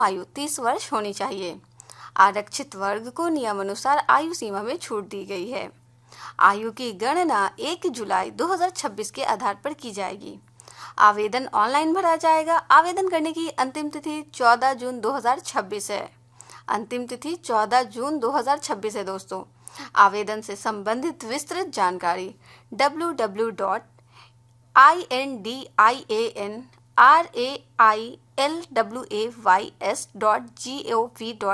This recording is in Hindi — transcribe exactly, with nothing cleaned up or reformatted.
आयु तीस वर्ष होनी चाहिए। आरक्षित वर्ग को नियमानुसार आयु सीमा में छूट दी गई है। आयु की गणना एक जुलाई दो हज़ार छब्बीस के आधार पर की जाएगी। आवेदन ऑनलाइन भरा जाएगा। आवेदन करने की अंतिम तिथि चौदह जून दो हज़ार छब्बीस है। अंतिम तिथि चौदह जून दो हज़ार छब्बीस है दोस्तों। आवेदन से संबंधित विस्तृत जानकारी W W W dot I N D I A N R A I L W A Y S dot G O V dot